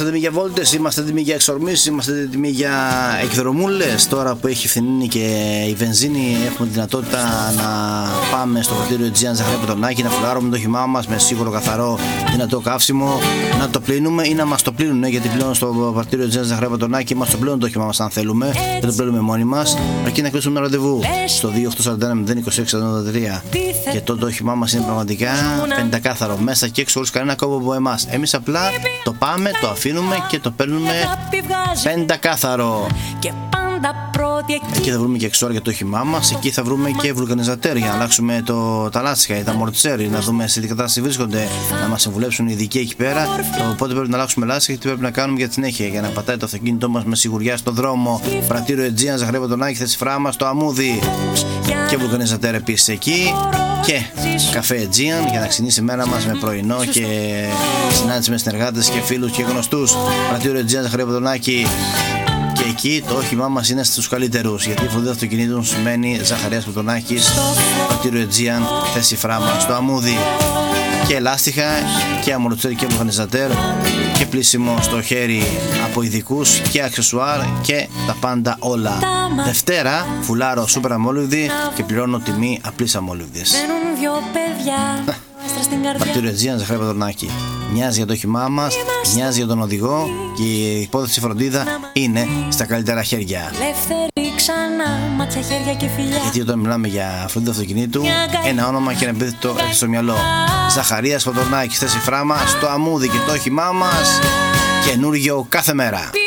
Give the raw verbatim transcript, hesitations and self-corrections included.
Είμαστε έτοιμοι για βόλτες, είμαστε έτοιμοι για εξορμήσεις, είμαστε έτοιμοι για εκδρομούλες. Τώρα που έχει φθηνίνει και η βενζίνη, έχουμε τη δυνατότητα να πάμε στο πρατήριο Aegean Ζαχρέα Πρωτονάκη, να φουλάρουμε το όχημά μας με σίγουρο καθαρό δυνατό καύσιμο, να το πλύνουμε ή να μας το πλύνουν, γιατί πλέον στο πρατήριο Aegean Ζαχρέα Πρωτονάκη μας το πλύνουν το όχημά μας αν θέλουμε, δεν το πλύνουμε μόνοι μας. Αρκεί να κλείσουμε ένα ραντεβού στο δύο οκτώ τέσσερα ένα μηδέν είκοσι έξι ογδόντα τρία και τότε το όχημά μας είναι πραγματικά πεντακάθαρο μέσα και έξω, χωρίς κανένα κόπο από εμάς. Εμείς απλά το πάμε, το αφήνουμε και το παίρνουμε πεντακάθαρο. Εκεί θα βρούμε και εξώρα για το όχημά μας. Εκεί θα βρούμε και βουλκανιζατέρ για να αλλάξουμε το, τα λάστιχα ή τα μορτσέρι, να δούμε σε τι κατάσταση βρίσκονται, να μας συμβουλέψουν οι ειδικοί εκεί πέρα. Οπότε πρέπει να αλλάξουμε λάστιχα και τι πρέπει να κάνουμε για τη συνέχεια, για να πατάει το αυτοκίνητό μας με σιγουριά στο δρόμο. Πρατήριο Aegean Ζαχρέα Πρωτονάκη, θέση Φράμα στο Αμμούδι. Και βουλκανιζατέρ επίσης εκεί. Και καφέ Aegean για να ξυνήσει η μέρα μας με πρωινό και συνάντηση με συνεργάτες και φίλους και γνωστούς. Πρατήριο Aegean Ζαχρέα Πρωτονάκη. Και εκεί το όχημά μας είναι στους καλύτερους, γιατί η φροντίδα αυτοκινήτων σημαίνει Ζαχαρίας Πρωτονάκης, πρατήριο Aegean, θέση Φράμα στο Αμμούδι. Και λάστιχα και αμορτσέρ και βουλκανιζατέρ και πλήσιμο στο χέρι από ειδικούς και αξεσουάρ και τα πάντα όλα. Δευτέρα φουλάρω σούπερ αμόλυβδη και πληρώνω τιμή απλής αμόλυβδης. Πρατήριο Aegean Ζαχρέα Πρωτονάκη. Μοιάζει για το όχημά μας, μοιάζει για τον οδηγό και η υπόθεση φροντίδα είναι στα καλύτερα χέρια. Γιατί όταν μιλάμε για φροντίδα αυτοκινήτου, ένα όνομα και ένα επίθετο έχει στο μυαλό. Ζαχαρίας Πρωτονάκης, θέση Φράμα στο Αμμούδι και το όχημά μας καινούργιο κάθε μέρα.